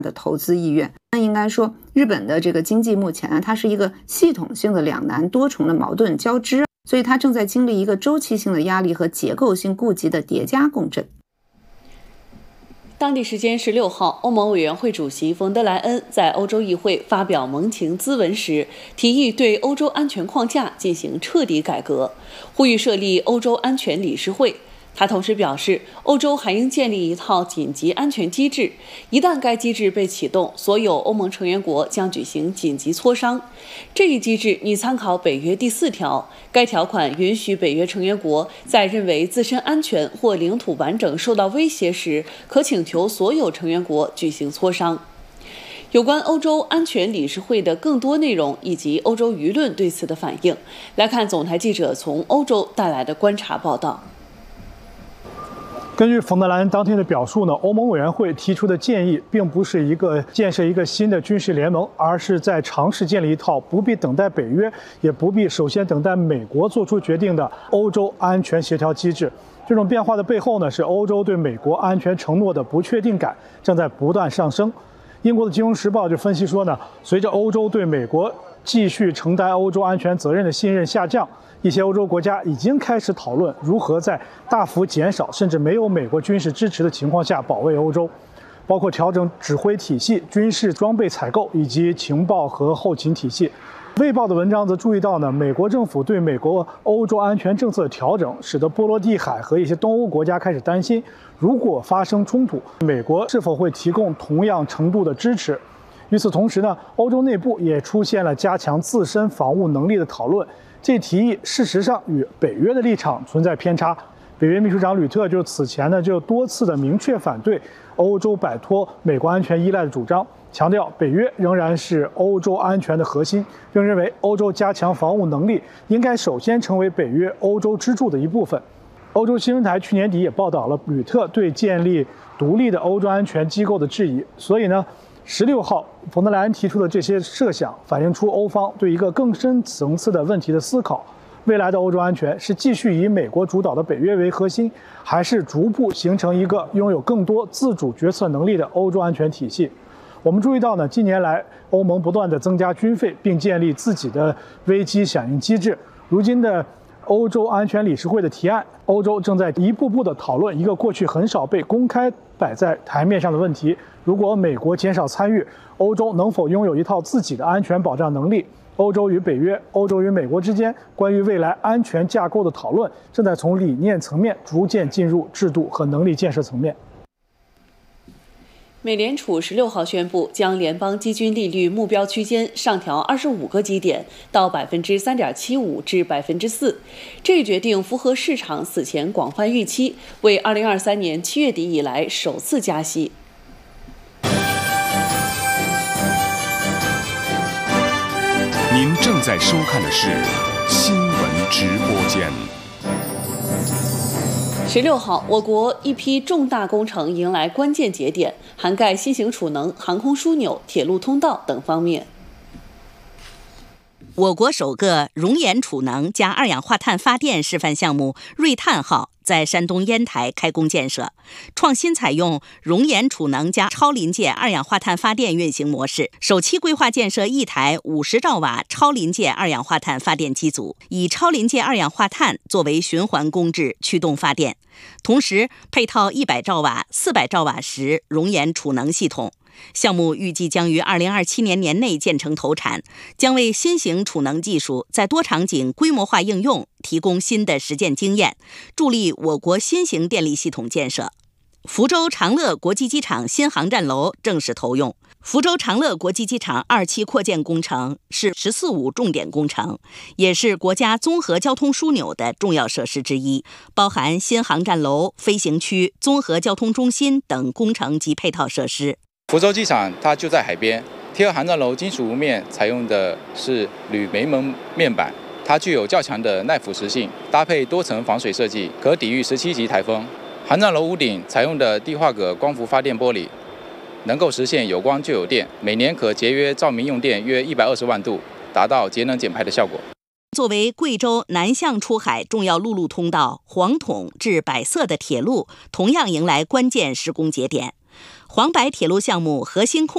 的投资意愿。那应该说，日本的这个经济目前它是一个系统性的两难多重的矛盾交织，所以它正在经历一个周期性的压力和结构性顾及的叠加共振。 当地时间16号，欧盟委员会主席冯德莱恩在欧洲议会发表盟情咨文时，提议对欧洲安全框架进行彻底改革，呼吁设立欧洲安全理事会。他同时表示，欧洲还应建立一套紧急安全机制，一旦该机制被启动，所有欧盟成员国将举行紧急磋商。这一机制拟参考北约第4条，该条款允许北约成员国在认为自身安全或领土完整受到威胁时，可请求所有成员国举行磋商。有关欧洲安全理事会的更多内容以及欧洲舆论对此的反应，来看总台记者从欧洲带来的观察报道。 根据冯德莱恩当天的表述呢，欧盟委员会提出的建议并不是建设一个新的军事联盟，而是在尝试建立一套不必等待北约，也不必首先等待美国做出决定的欧洲安全协调机制。这种变化的背后呢，是欧洲对美国安全承诺的不确定感正在不断上升。英国的《金融时报》就分析说呢，随着欧洲对美国继续承担欧洲安全责任的信任下降，一些欧洲国家已经开始讨论如何在大幅减少甚至没有美国军事支持的情况下保卫欧洲，包括调整指挥体系、军事装备采购以及情报和后勤体系。卫报的文章则注意到呢，美国政府对美国欧洲安全政策的调整，使得波罗的海和一些东欧国家开始担心，如果发生冲突，美国是否会提供同样程度的支持。与此同时呢，欧洲内部也出现了加强自身防务能力的讨论。这提议事实上与北约的立场存在偏差。北约秘书长吕特就此前呢就多次的明确反对欧洲摆脱美国安全依赖的主张，强调北约仍然是欧洲安全的核心，并认为欧洲加强防务能力应该首先成为北约欧洲支柱的一部分。欧洲新闻台去年底也报道了吕特对建立独立的欧洲安全机构的质疑，所以呢16号，冯德莱恩提出的这些设想反映出欧方对一个更深层次的问题的思考：未来的欧洲安全是继续以美国主导的北约为核心，还是逐步形成一个拥有更多自主决策能力的欧洲安全体系？我们注意到呢，近年来欧盟不断地增加军费，并建立自己的危机响应机制。如今的欧洲安全理事会的提案，欧洲正在一步步地讨论一个过去很少被公开摆在台面上的问题：如果美国减少参与，欧洲能否拥有一套自己的安全保障能力？欧洲与北约、欧洲与美国之间关于未来安全架构的讨论，正在从理念层面逐渐进入制度和能力建设层面。 美联储16号宣布，将联邦基金利率目标区间上调25个基点到 3.75% 至 4%。这一决定符合市场此前广泛预期，为2023年7月底以来首次加息。 您正在收看的是新闻直播间。 16号，我国一批重大工程迎来关键节点，涵盖新型储能、航空枢纽、铁路通道等方面。 我国首个熔岩储能加二氧化碳发电示范项目瑞碳号在山东烟台开工建设，创新采用熔岩储能加超临界二氧化碳发电运行模式，首期规划建设一台50兆瓦超临界二氧化碳发电机组，以超临界二氧化碳作为循环供质驱动发电，同时配套100兆瓦、400兆瓦时熔岩储能系统。项目预计将于2027年年内建成投产，将为新型储能技术在多场景规模化应用提供新的实践经验，助力我国新型电力系统建设。福州长乐国际机场新航站楼正式投用。福州长乐国际机场2期扩建工程是“十四五”重点工程，也是国家综合交通枢纽的重要设施之一，包含新航站楼、飞行区、综合交通中心等工程及配套设施。 福州机场它就在海边，贴合航站楼金属屋面采用的是铝煤门面板，它具有较强的耐腐蚀性，搭配多层防水设计，可抵御17级台风。航站楼屋顶采用的低化铬光伏发电玻璃，能够实现有光就有电，每年可节约照明用电约120万度，达到节能减排的效果。 作为贵州南向出海重要陆路通道，黄统至百色的铁路同样迎来关键施工节点。黄白铁路项目核心控